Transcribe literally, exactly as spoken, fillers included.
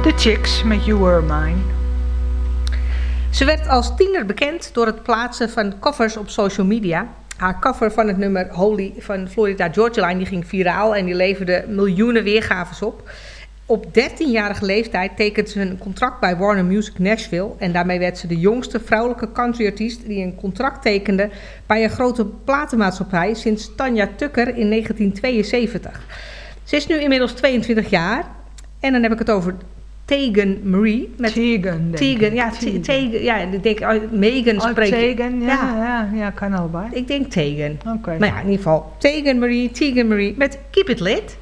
The Chicks met You Were Mine. Ze werd als tiener bekend door het plaatsen van covers op social media. Haar cover van het nummer Holy van Florida Georgia Line die ging viraal en die leverde miljoenen weergaves op. Op dertienjarige leeftijd tekende ze een contract bij Warner Music Nashville. En daarmee werd ze de jongste vrouwelijke countryartiest die een contract tekende bij een grote platenmaatschappij sinds Tanya Tucker in negentien tweeënzeventig. Ze is nu inmiddels tweeëntwintig jaar. En dan heb ik het over Tegan Marie. Met Tegan, denk Tegan, ik. ja, Tegan. Tegan, ja, ik denk, oh, Megan Oh, spreekt. Tegan, ja, ja. ja, ja, kan allebei. Ik denk Tegan. Oké. Maar ja, in ieder geval Tegan Marie, Tegan Marie met Keep It Lit.